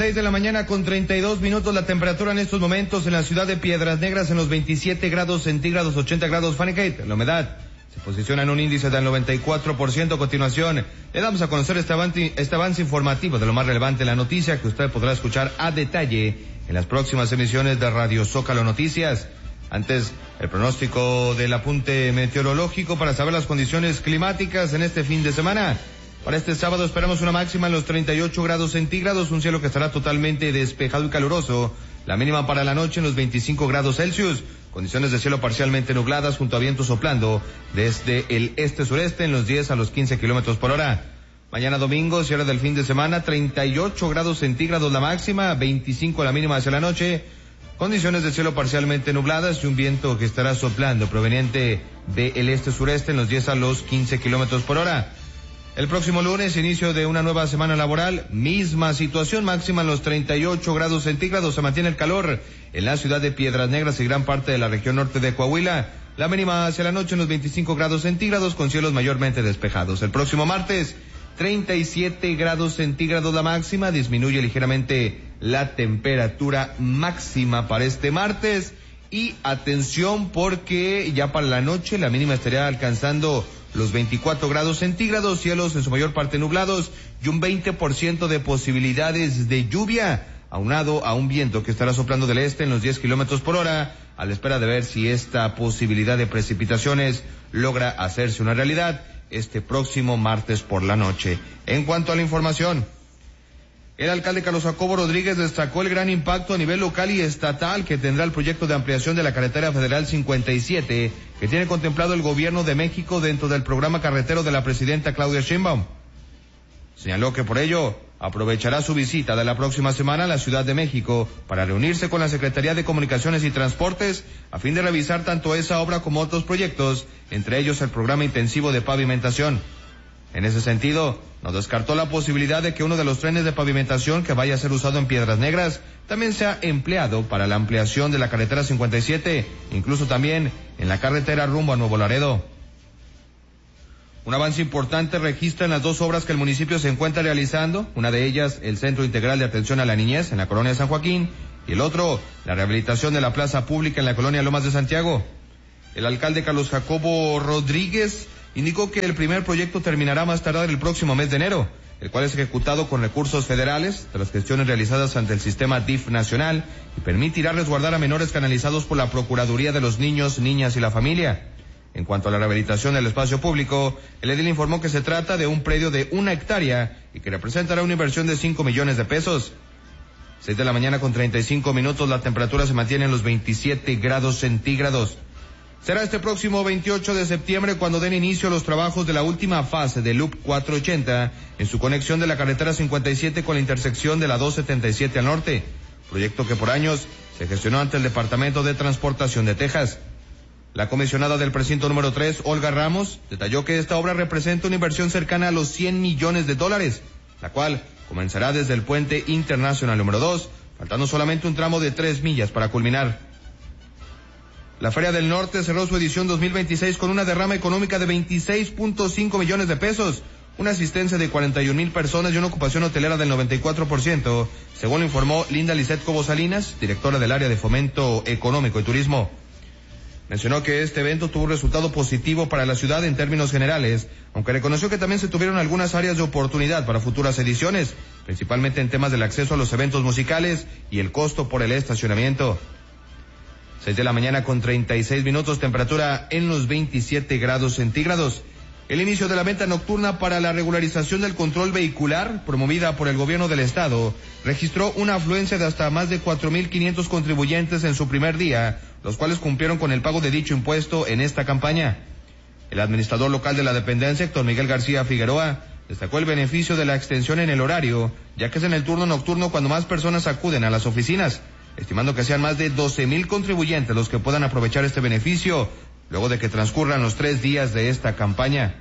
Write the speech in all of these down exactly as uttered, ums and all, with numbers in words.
seis de la mañana con treinta y dos minutos, la temperatura en estos momentos en la ciudad de Piedras Negras en los veintisiete grados centígrados, ochenta grados Fahrenheit. La humedad se posiciona en un índice del noventa y cuatro por ciento. A continuación, le damos a conocer este avance, este avance informativo de lo más relevante de la noticia que usted podrá escuchar a detalle en las próximas emisiones de Radio Zócalo Noticias. Antes, el pronóstico del apunte meteorológico para saber las condiciones climáticas en este fin de semana. Para este sábado esperamos una máxima en los treinta y ocho grados centígrados, un cielo que estará totalmente despejado y caluroso. La mínima para la noche en los veinticinco grados Celsius. Condiciones de cielo parcialmente nubladas junto a viento soplando desde el este-sureste en los diez a los quince kilómetros por hora. Mañana domingo, cierre del fin de semana, treinta y ocho grados centígrados la máxima, veinticinco la mínima hacia la noche. Condiciones de cielo parcialmente nubladas y un viento que estará soplando proveniente del este-sureste en los diez a los quince kilómetros por hora. El próximo lunes, inicio de una nueva semana laboral, misma situación, máxima en los treinta y ocho grados centígrados, se mantiene el calor en la ciudad de Piedras Negras y gran parte de la región norte de Coahuila. La mínima hacia la noche en los veinticinco grados centígrados con cielos mayormente despejados. El próximo martes, treinta y siete grados centígrados la máxima, disminuye ligeramente la temperatura máxima para este martes. Y atención porque ya para la noche la mínima estaría alcanzando los veinticuatro grados centígrados, cielos en su mayor parte nublados y un veinte por ciento de posibilidades de lluvia, aunado a un viento que estará soplando del este en los diez kilómetros por hora, a la espera de ver si esta posibilidad de precipitaciones logra hacerse una realidad este próximo martes por la noche. En cuanto a la información, el alcalde Carlos Jacobo Rodríguez destacó el gran impacto a nivel local y estatal que tendrá el proyecto de ampliación de la carretera federal cincuenta y siete, que tiene contemplado el gobierno de México dentro del programa carretero de la presidenta Claudia Sheinbaum. Señaló que por ello aprovechará su visita de la próxima semana a la Ciudad de México para reunirse con la Secretaría de Comunicaciones y Transportes a fin de revisar tanto esa obra como otros proyectos, entre ellos el programa intensivo de pavimentación. En ese sentido, no descartó la posibilidad de que uno de los trenes de pavimentación que vaya a ser usado en Piedras Negras también sea empleado para la ampliación de la carretera cincuenta y siete, incluso también en la carretera rumbo a Nuevo Laredo. Un avance importante registra en las dos obras que el municipio se encuentra realizando, una de ellas el Centro Integral de Atención a la Niñez en la colonia de San Joaquín y el otro la rehabilitación de la plaza pública en la colonia Lomas de Santiago. El alcalde Carlos Jacobo Rodríguez indicó que el primer proyecto terminará más tardar el próximo mes de enero, el cual es ejecutado con recursos federales de las gestiones realizadas ante el sistema D I F nacional y permitirá resguardar a menores canalizados por la Procuraduría de los Niños, Niñas y la Familia. En cuanto a la rehabilitación del espacio público, el edil informó que se trata de un predio de una hectárea y que representará una inversión de cinco millones de pesos. Seis de la mañana con treinta y cinco minutos, la temperatura se mantiene en los veintisiete grados centígrados. Será este próximo veintiocho de septiembre cuando den inicio los trabajos de la última fase del Loop cuatrocientos ochenta en su conexión de la carretera cincuenta y siete con la intersección de la doscientos setenta y siete al norte, proyecto que por años se gestionó ante el Departamento de Transportación de Texas. La comisionada del precinto número tres, Olga Ramos, detalló que esta obra representa una inversión cercana a los cien millones de dólares, la cual comenzará desde el puente internacional número dos, faltando solamente un tramo de tres millas para culminar. La Feria del Norte cerró su edición dos mil veintiséis con una derrama económica de veintiséis punto cinco millones de pesos, una asistencia de cuarenta y un mil personas y una ocupación hotelera del noventa y cuatro por ciento, según lo informó Linda Lisset Cobo Salinas, directora del área de Fomento Económico y Turismo. Mencionó que este evento tuvo un resultado positivo para la ciudad en términos generales, aunque reconoció que también se tuvieron algunas áreas de oportunidad para futuras ediciones, principalmente en temas del acceso a los eventos musicales y el costo por el estacionamiento. Seis de la mañana con treinta y seis minutos, temperatura en los veintisiete grados centígrados. El inicio de la venta nocturna para la regularización del control vehicular, promovida por el gobierno del estado, registró una afluencia de hasta más de cuatro mil quinientos contribuyentes en su primer día, los cuales cumplieron con el pago de dicho impuesto en esta campaña. El administrador local de la dependencia, Héctor Miguel García Figueroa, destacó el beneficio de la extensión en el horario, ya que es en el turno nocturno cuando más personas acuden a las oficinas, estimando que sean más de doce mil contribuyentes los que puedan aprovechar este beneficio luego de que transcurran los tres días de esta campaña.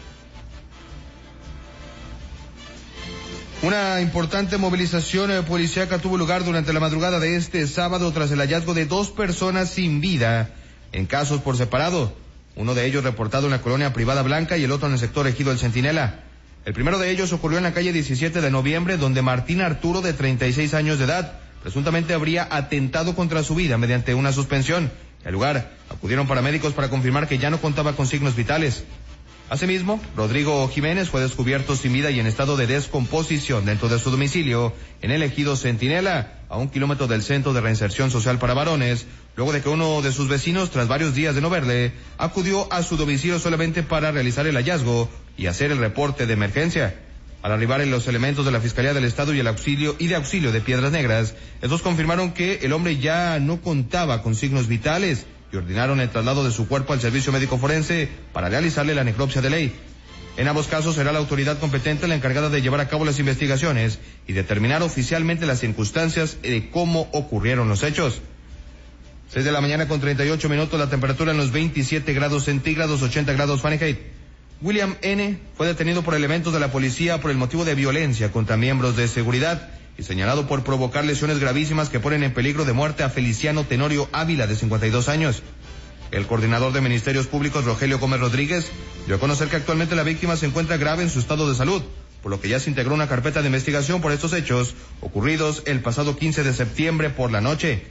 Una importante movilización policíaca tuvo lugar durante la madrugada de este sábado tras el hallazgo de dos personas sin vida en casos por separado, uno de ellos reportado en la colonia Privada Blanca y el otro en el sector Ejido El Centinela. El primero de ellos ocurrió en la calle diecisiete de noviembre, donde Martín Arturo, de treinta y seis años de edad, presuntamente habría atentado contra su vida mediante una suspensión. Al lugar acudieron paramédicos para confirmar que ya no contaba con signos vitales. Asimismo, Rodrigo Jiménez fue descubierto sin vida y en estado de descomposición dentro de su domicilio en el ejido Centinela, a un kilómetro del Centro de Reinserción Social para Varones, luego de que uno de sus vecinos, tras varios días de no verle, acudió a su domicilio solamente para realizar el hallazgo y hacer el reporte de emergencia. Al arribar en los elementos de la Fiscalía del Estado y el auxilio y de auxilio de Piedras Negras, estos confirmaron que el hombre ya no contaba con signos vitales y ordenaron el traslado de su cuerpo al servicio médico forense para realizarle la necropsia de ley. En ambos casos será la autoridad competente la encargada de llevar a cabo las investigaciones y determinar oficialmente las circunstancias de cómo ocurrieron los hechos. Seis de la mañana con treinta y ocho minutos, la temperatura en los veintisiete grados centígrados, ochenta grados Fahrenheit. William N. fue detenido por elementos de la policía por el motivo de violencia contra miembros de seguridad y señalado por provocar lesiones gravísimas que ponen en peligro de muerte a Feliciano Tenorio Ávila, de cincuenta y dos años. El coordinador de Ministerios Públicos, Rogelio Gómez Rodríguez, dio a conocer que actualmente la víctima se encuentra grave en su estado de salud, por lo que ya se integró una carpeta de investigación por estos hechos ocurridos el pasado quince de septiembre por la noche.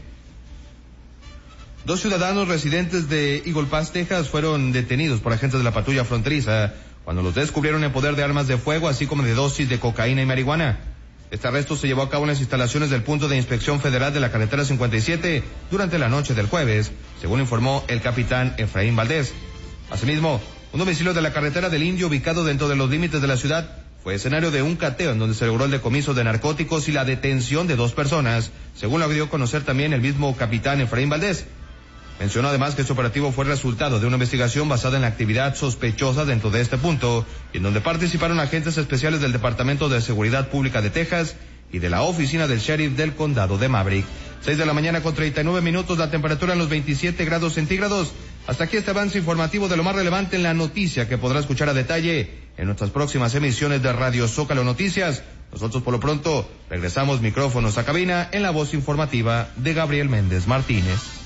Dos ciudadanos residentes de Eagle Pass, Texas, fueron detenidos por agentes de la patrulla fronteriza cuando los descubrieron en poder de armas de fuego, así como de dosis de cocaína y marihuana. Este arresto se llevó a cabo en las instalaciones del punto de inspección federal de la carretera cincuenta y siete durante la noche del jueves, según informó el capitán Efraín Valdés. Asimismo, un domicilio de la carretera del Indio, ubicado dentro de los límites de la ciudad, fue escenario de un cateo en donde se logró el decomiso de narcóticos y la detención de dos personas, según lo dio a conocer también el mismo capitán Efraín Valdés. Mencionó además que este operativo fue resultado de una investigación basada en la actividad sospechosa dentro de este punto, y en donde participaron agentes especiales del Departamento de Seguridad Pública de Texas y de la Oficina del Sheriff del Condado de Maverick. Seis de la mañana con treinta y nueve minutos, la temperatura en los veintisiete grados centígrados. Hasta aquí este avance informativo de lo más relevante en la noticia, que podrá escuchar a detalle en nuestras próximas emisiones de Radio Zócalo Noticias. Nosotros por lo pronto regresamos micrófonos a cabina en la voz informativa de Gabriel Méndez Martínez.